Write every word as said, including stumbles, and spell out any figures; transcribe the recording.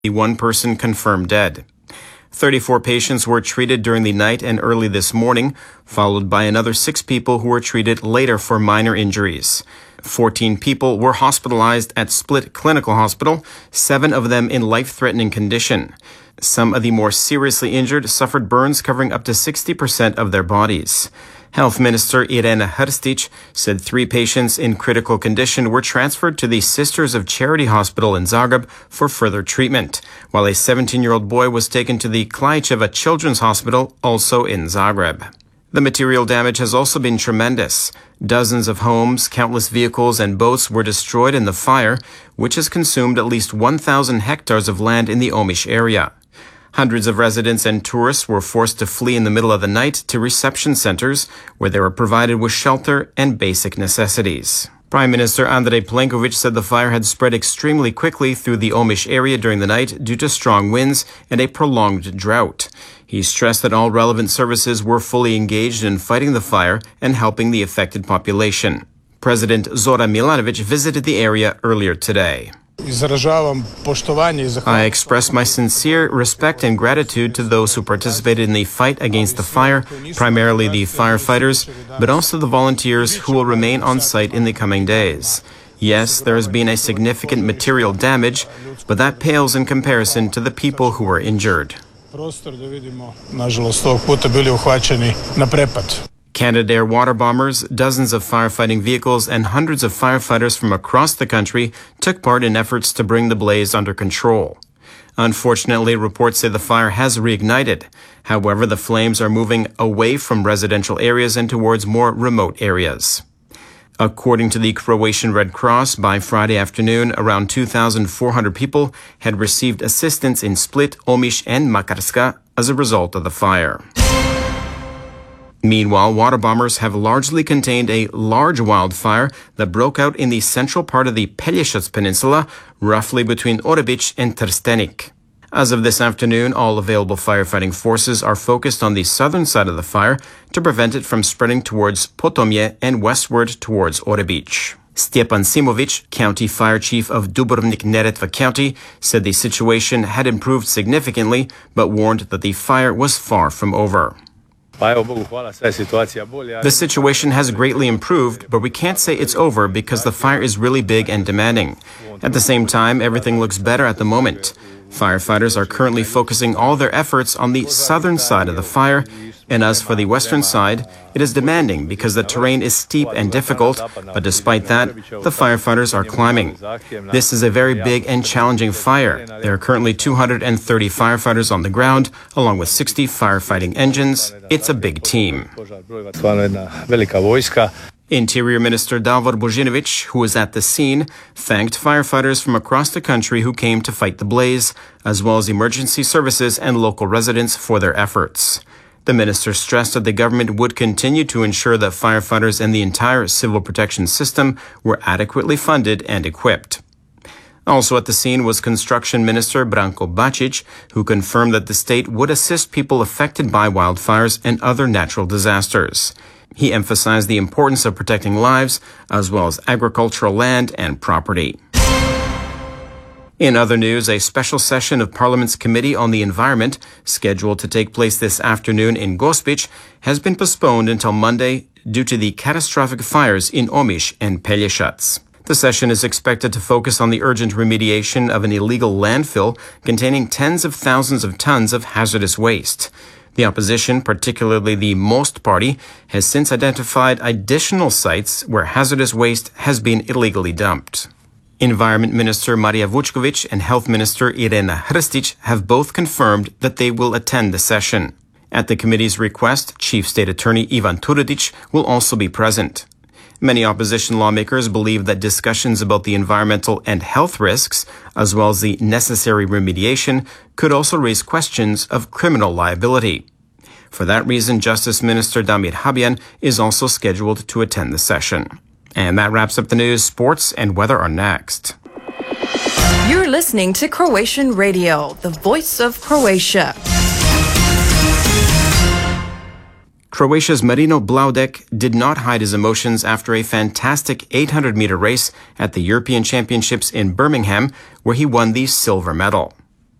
One person confirmed dead. thirty-four patients were treated during the night and early this morning, followed by another six people who were treated later for minor injuries. fourteen people were hospitalized at Split Clinical Hospital, seven of them in life-threatening condition. Some of the more seriously injured suffered burns covering up to sixty percent of their bodies. Health Minister Irena Hrstić said three patients in critical condition were transferred to the Sisters of Charity Hospital in Zagreb for further treatment, while a seventeen-year-old boy was taken to the Klaicheva Children's Hospital, also in Zagreb. The material damage has also been tremendous. Dozens of homes, countless vehicles, and boats were destroyed in the fire, which has consumed at least one thousand hectares of land in the Omiš area. Hundreds of residents and tourists were forced to flee in the middle of the night to reception centers, where they were provided with shelter and basic necessities. Prime Minister Andrej Plenković said the fire had spread extremely quickly through the Omiš area during the night due to strong winds and a prolonged drought. He stressed that all relevant services were fully engaged in fighting the fire and helping the affected population. President Zoran Milanović visited the area earlier today. I express my sincere respect and gratitude to those who participated in the fight against the fire, primarily the firefighters, but also the volunteers who will remain on site in the coming days. Yes, there has been a significant material damage, but that pales in comparison to the people who were injured. Canadair water bombers, dozens of firefighting vehicles, and hundreds of firefighters from across the country took part in efforts to bring the blaze under control. Unfortunately, reports say the fire has reignited. However, the flames are moving away from residential areas and towards more remote areas. According to the Croatian Red Cross, by Friday afternoon, around two thousand four hundred people had received assistance in Split, Omiš, and Makarska as a result of the fire. Meanwhile, water bombers have largely contained a large wildfire that broke out in the central part of the Pelješac Peninsula, roughly between Orebić and Trstenik. As of this afternoon, all available firefighting forces are focused on the southern side of the fire to prevent it from spreading towards Potomje and westward towards Orebić. Stjepan Simović, county fire chief of Dubrovnik-Neretva County, said the situation had improved significantly, but warned that the fire was far from over. The situation has greatly improved, but we can't say it's over because the fire is really big and demanding. At the same time, everything looks better at the moment. Firefighters are currently focusing all their efforts on the southern side of the fire, and as for the western side, it is demanding because the terrain is steep and difficult, but despite that, the firefighters are climbing. This is a very big and challenging fire. There are currently two hundred thirty firefighters on the ground, along with sixty firefighting engines. It's a big team. Interior Minister Davor Božinović, who was at the scene, thanked firefighters from across the country who came to fight the blaze, as well as emergency services and local residents for their efforts. The minister stressed that the government would continue to ensure that firefighters and the entire civil protection system were adequately funded and equipped. Also at the scene was Construction Minister Branko Bačić, who confirmed that the state would assist people affected by wildfires and other natural disasters. He emphasized the importance of protecting lives, as well as agricultural land and property. In other news, a special session of Parliament's Committee on the Environment, scheduled to take place this afternoon in Gospić, has been postponed until Monday due to the catastrophic fires in Omiš and Pelješac. The session is expected to focus on the urgent remediation of an illegal landfill containing tens of thousands of tons of hazardous waste. The opposition, particularly the Most Party, has since identified additional sites where hazardous waste has been illegally dumped. Environment Minister Marija Vučković and Health Minister Irena Hrstić have both confirmed that they will attend the session. At the committee's request, Chief State Attorney Ivan Turudić will also be present. Many opposition lawmakers believe that discussions about the environmental and health risks, as well as the necessary remediation, could also raise questions of criminal liability. For that reason, Justice Minister Damir Habjan is also scheduled to attend the session. And that wraps up the news. Sports and weather are next. You're listening to Croatian Radio, the voice of Croatia. Croatia's Marino Blaudek did not hide his emotions after a fantastic eight hundred meter race at the European Championships in Birmingham, where he won the silver medal.